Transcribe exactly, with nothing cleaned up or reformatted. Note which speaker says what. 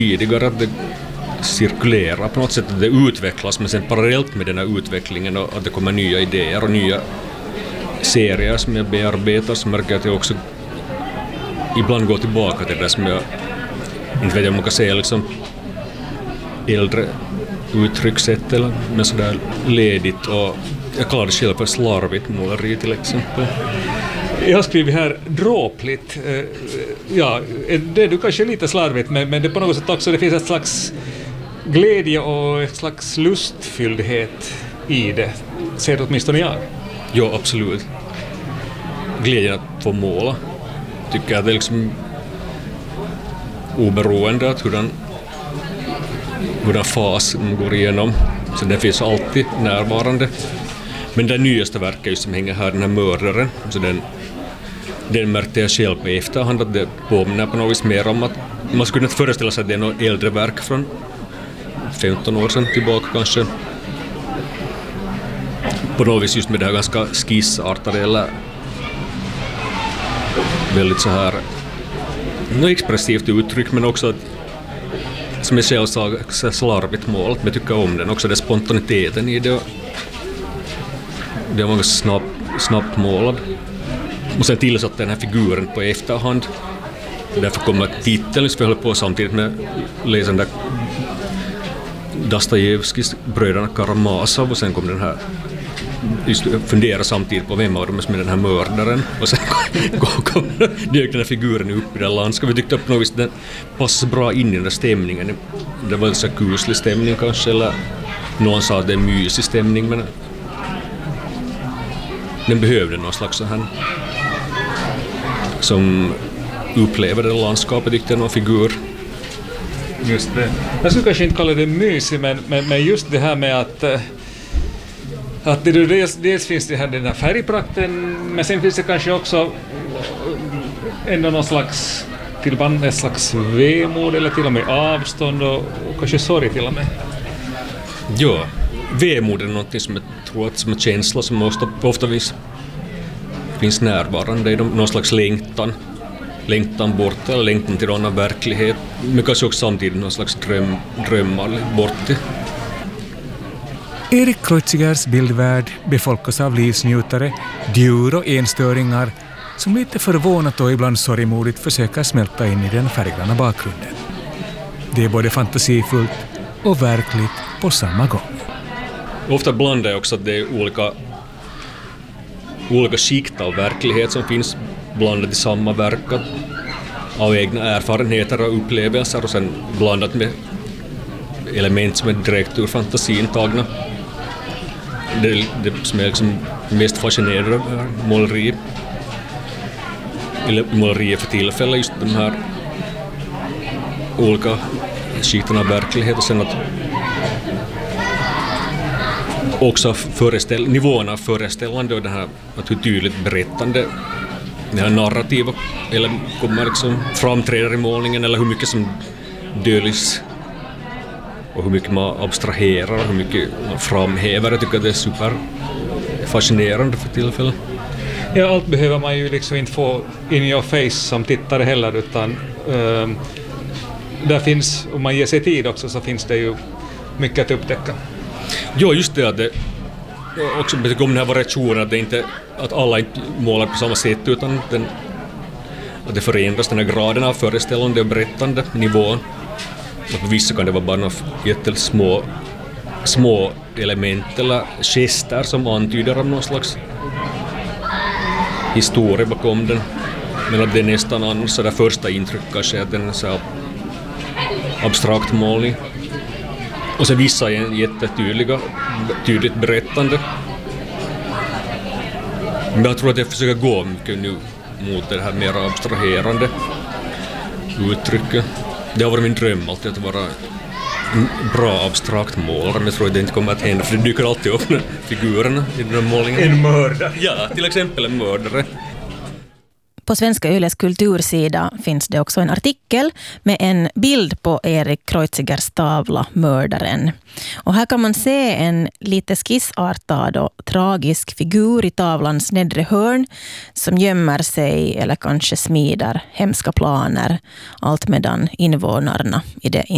Speaker 1: tidigare att det cirkulerar på något sätt, att det utvecklas, men sen parallellt med den här utvecklingen och att det kommer nya idéer och nya serier som jag bearbetar, så märker jag att jag också ibland går tillbaka till det som jag inte vet om man kan säga liksom äldre uttryckssätt eller med sådär ledigt, och jag kallar det själv för slarvigt måleri till exempel.
Speaker 2: Jag har skrivit här dråpligt. Ja, det är du kanske lite slarvigt, men, men det på något sätt också det finns ett slags glädje och ett slags lustfylldhet i det. Ser det åtminstone jag.
Speaker 1: Ja, absolut. Glädjen att få måla. Tycker jag det är liksom oberoende att hur den, hur den fas man går igenom. Så det finns alltid närvarande. Men det nyaste verket just som hänger här, den här mördaren, så den, den märkte jag själv på efterhand att det påminner på något vis mer om att man skulle inte föreställa sig att det är något äldre verk från femton år sedan tillbaka kanske. På något vis just med det här ganska skissartade eller väldigt så här något expressivt uttryck, men också att, som jag själv sa, slarvigt mål, men jag tycker om den också, det spontaniteten i det. Det var ganska snabb, snabbt målad. Och sen tillsatte den här figuren på efterhand. Därför kommer titeln, så vi håller på samtidigt med läsaren där Dostojevskijs Bröderna Karamazov, och sen kom den här just fundera samtidigt på vem av dem som är den här mördaren, och sen kom, kom dök den här figuren upp i det landskap. Vi tyckte på något vis den passade bra in i den där stämningen. Det var en så kuslig stämning kanske, eller någon sa att det är en mysig stämning, men den behövde någon slags så här som upplever det landskapet, tyckte någon figur.
Speaker 2: Just det. Jag skulle kanske inte kalla det mysig, men, men, men just det här med att att det dels, dels finns det här den här färgprakten, men sen finns det kanske också ändå någon slags tillband, ett slags vemod eller till och med avstånd och, och kanske sorg till och med.
Speaker 1: Ja, vemod är någonting som jag tror att som en känsla som ofta, ofta vis finns närvarande i någon slags längtan. Längtan bort eller längtan till någon verklighet. Men kanske också samtidigt någon slags dröm, drömmar bort till.
Speaker 3: Erik Kreutzigers bildvärld befolkas av livsnjutare, djur och enstöringar som lite förvånat och ibland sorgmodigt försöker smälta in i den färggranna bakgrunden. Det är både fantasifullt och verkligt på samma gång.
Speaker 1: Ofta blandar jag också att det är olika, olika skikt av verklighet som finns blandat i samma verk, av egna erfarenheter och upplevelser, och sen blandat med element som är direkt ur fantasin tagna. Det, det som är liksom mest fascinerande måleri eller målerier för tillfället, just de här olika skikten av verklighet, och sen att också föreställ, nivåerna föreställande och det här att hur tydligt berättande det här narrativa eller kommer liksom framträder i målningen, eller hur mycket som döljs och hur mycket man abstraherar och hur mycket man framhäver. Jag tycker att det är super fascinerande för tillfället.
Speaker 2: Ja, allt behöver man ju liksom inte få in your face som tittare heller, utan äh, där finns, om man ger sig tid också, så finns det ju mycket att upptäcka.
Speaker 1: Ja, just det, att det också betyder om den här variationen, att det inte att alla inte målar på samma sätt, utan den, att det förändras den här graden av föreställande och berättande nivån. Och på vissa kan det vara bara några jättesmå små element eller gester som antyder om någon slags historia bakom den. Men att det är nästan annars så där första intryck kanske att den är så abstrakt målning. Och så vissa är jättetydliga, tydligt berättande. Men jag tror att jag försöker gå mycket nu mot det här mer abstraherande uttrycket. Det har varit min dröm alltid att vara en bra abstrakt målare, men jag tror att det inte kommer att hända, för det dyker alltid upp med figurerna i den här målningen.
Speaker 2: En mördare.
Speaker 1: Ja, till exempel en mördare.
Speaker 4: På Svenska Yles kultursida finns det också en artikel med en bild på Erik Kreutzigers tavla Mördaren. Och här kan man se en lite skissartad och tragisk figur i tavlans nedre hörn som gömmer sig eller kanske smider hemska planer, allt medan invånarna i det